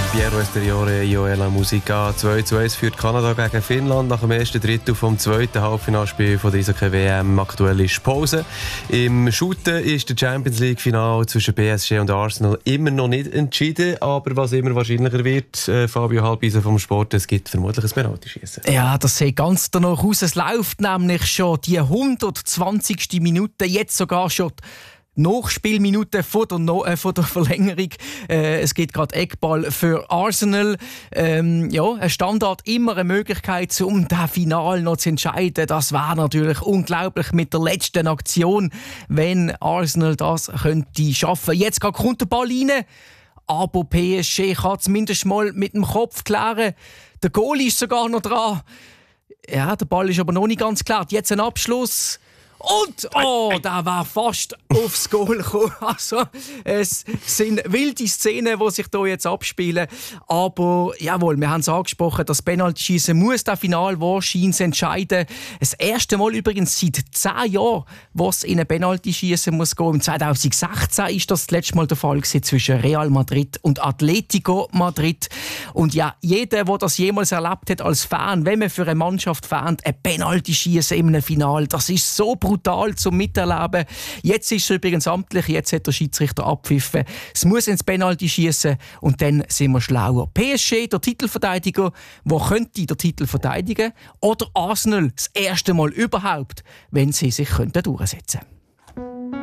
Piero Esteriore, Joella Musica. 2:1 führt Kanada gegen Finnland nach dem ersten Drittel vom zweiten Halbfinalspiel von dieser WM. Aktuell ist Pause. Im Shooten ist der Champions League Final zwischen PSG und Arsenal immer noch nicht entschieden, aber was immer wahrscheinlicher wird, Fabio Halbisen vom Sport, es gibt vermutlich ein Penaltyschiessen. Ja, das sieht ganz danach aus. Es läuft nämlich schon die 120. Minute, jetzt sogar schon Nachspielminute von der Verlängerung. Es gibt gerade Eckball für Arsenal. Ein Standard, immer eine Möglichkeit, um das Finale noch zu entscheiden. Das wäre natürlich unglaublich mit der letzten Aktion, wenn Arsenal das könnte schaffen. Jetzt kommt der Ball rein, aber PSG kann zumindest mal mit dem Kopf klären. Der Goal ist sogar noch dran. Ja, der Ball ist aber noch nicht ganz klar. Jetzt ein Abschluss. Und, da war fast aufs Goal gekommen. Also, es sind wilde Szenen, die sich hier jetzt abspielen. Aber, jawohl, wir haben es angesprochen, das Penaltyschiessen muss das Finale wahrscheinlich entscheiden. Das erste Mal übrigens seit 10 Jahren, wo es in ein Penaltyschiessen muss gehen. Im 2016 ist das letzte Mal der Fall zwischen Real Madrid und Atletico Madrid. Und ja, jeder, der das jemals erlebt hat als Fan, wenn man für eine Mannschaft fährt, ein Penaltyschiessen in einem Finale, das ist so brutal zum Miterleben. Jetzt ist es übrigens amtlich, jetzt hat der Schiedsrichter abpfiffen. Es muss ins Penalty schießen und dann sind wir schlauer. PSG, der Titelverteidiger, wo könnte der Titel verteidigen? Oder Arsenal, das erste Mal überhaupt, wenn sie sich durchsetzen könnten.